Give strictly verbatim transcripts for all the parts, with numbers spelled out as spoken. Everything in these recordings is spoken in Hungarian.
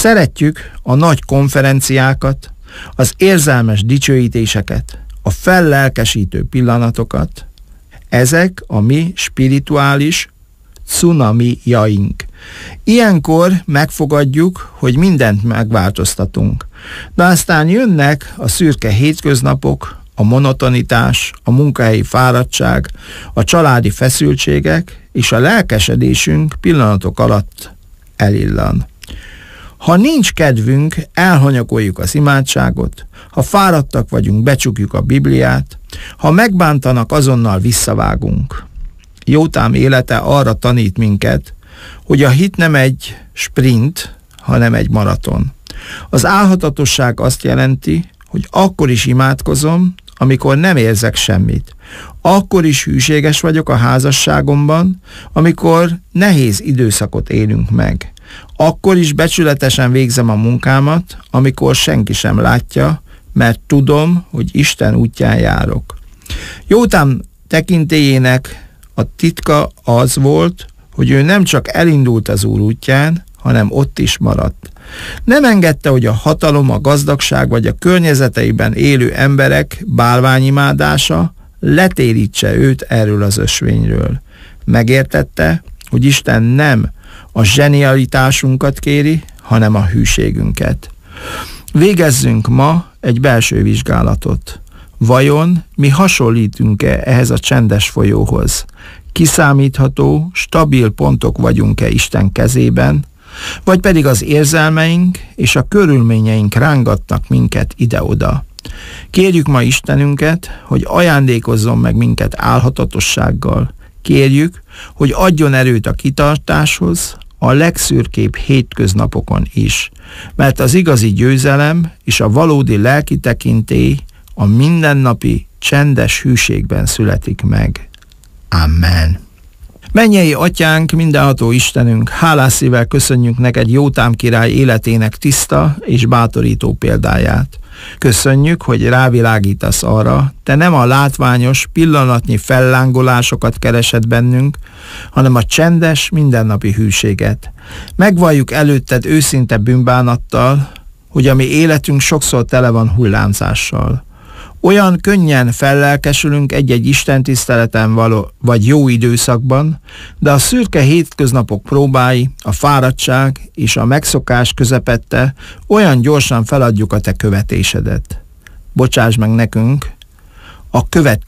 Szeretjük a nagy konferenciákat, az érzelmes dicsőítéseket, a fellelkesítő pillanatokat. Ezek a mi spirituális cunamijaink. Ilyenkor megfogadjuk, hogy mindent megváltoztatunk. De aztán jönnek a szürke hétköznapok, a monotonitás, a munkahelyi fáradtság, a családi feszültségek, és a lelkesedésünk pillanatok alatt elillan. Ha nincs kedvünk, elhanyagoljuk az imádságot, ha fáradtak vagyunk, becsukjuk a Bibliát, ha megbántanak, azonnal visszavágunk. Jótám élete arra tanít minket, hogy a hit nem egy sprint, hanem egy maraton. Az álhatatosság azt jelenti, hogy akkor is imádkozom, amikor nem érzek semmit. Akkor is hűséges vagyok a házasságomban, amikor nehéz időszakot élünk meg. Akkor is becsületesen végzem a munkámat, amikor senki sem látja, mert tudom, hogy Isten útján járok. Jótám tekintélyének a titka az volt, hogy ő nem csak elindult az Úr útján, hanem ott is maradt. Nem engedte, hogy a hatalom, a gazdagság vagy a környezeteiben élő emberek bálványimádása letérítse őt erről az ösvényről. Megértette, hogy Isten nem a zsenialitásunkat kéri, hanem a hűségünket. Végezzünk ma egy belső vizsgálatot. Vajon mi hasonlítunk-e ehhez a csendes folyóhoz? Kiszámítható, stabil pontok vagyunk-e Isten kezében, vagy pedig az érzelmeink és a körülményeink rángatnak minket ide-oda. Kérjük ma Istenünket, hogy ajándékozzon meg minket álhatatossággal. Kérjük, hogy adjon erőt a kitartáshoz, a legszürkébb hétköznapokon is, mert az igazi győzelem és a valódi lelki tekintély a mindennapi csendes hűségben születik meg. Amen. Mennyei Atyánk, mindenható Istenünk, hálás szívvel köszönjük neked Jótám király életének tiszta és bátorító példáját. Köszönjük, hogy rávilágítasz arra, te nem a látványos, pillanatnyi fellángolásokat keresed bennünk, hanem a csendes, mindennapi hűséget. Megvalljuk előtted őszinte bűnbánattal, hogy a mi életünk sokszor tele van hullámzással. Olyan könnyen fellelkesülünk egy-egy istentiszteleten való, vagy jó időszakban, de a szürke hétköznapok próbái, a fáradtság és a megszokás közepette olyan gyorsan feladjuk a te követésedet. Bocsáss meg nekünk a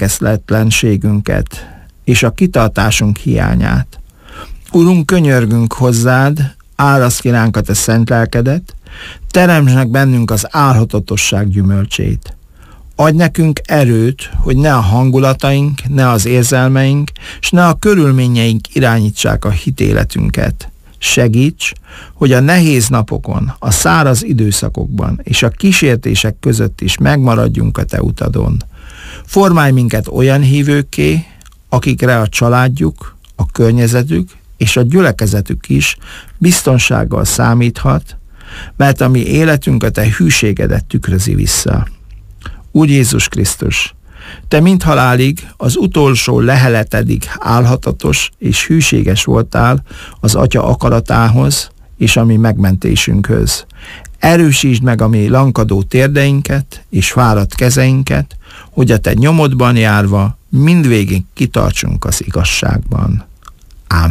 következtetlenségünket és a kitartásunk hiányát. Urunk, könyörgünk hozzád, áraszt ki ránk a te szent lelkedet, teremtsd meg bennünk az álhatatosság gyümölcsét. Adj nekünk erőt, hogy ne a hangulataink, ne az érzelmeink, s ne a körülményeink irányítsák a hitéletünket. Segíts, hogy a nehéz napokon, a száraz időszakokban és a kísértések között is megmaradjunk a te utadon. Formálj minket olyan hívőkké, akikre a családjuk, a környezetük és a gyülekezetük is biztonsággal számíthat, mert a mi életünk a te hűségedet tükrözi vissza. Úr Jézus Krisztus, te mindhalálig, az utolsó leheletedig álhatatos és hűséges voltál az Atya akaratához és a mi megmentésünkhöz. Erősítsd meg a mi lankadó térdeinket és fáradt kezeinket, hogy a te nyomodban járva mindvégig kitartsunk az igazságban.